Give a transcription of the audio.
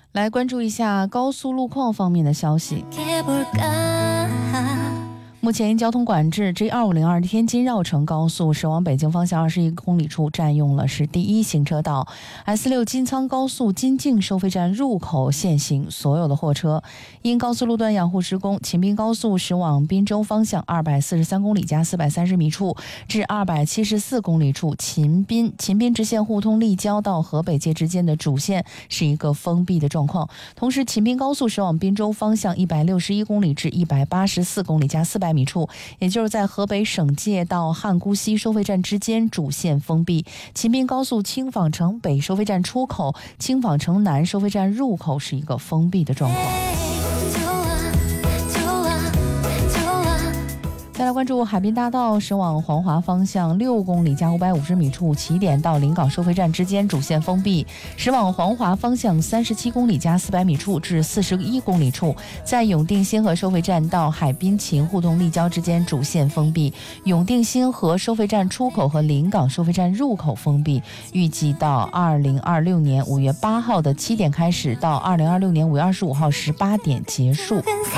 来关注一下高速路况方面的消息。目前因交通管制 G2502 天津绕城高速驶往北京方向21公里处占用了是第一行车道， S6 金仓高速金靖收费站入口限行所有的货车。因高速路段养护施工，秦滨高速驶往滨州方向243公里加430米处至274公里处，秦滨直线互通立交到河北界之间的主线是一个封闭的状况。同时秦滨高速驶往滨州方向161公里至184公里加400米处，也就是在河北省界到汉沽西收费站之间主线封闭。秦滨高速青坊城北收费站出口、青坊城南收费站入口是一个封闭的状况。再来关注海滨大道驶往黄华方向6公里加550米处，起点到临港收费站之间主线封闭；驶往黄华方向37公里加400米处至41公里处，在永定新河收费站到海滨秦互通立交之间主线封闭；永定新河收费站出口和临港收费站入口封闭。预计到2026年5月8号的7点开始，到2026年5月25号18点结束。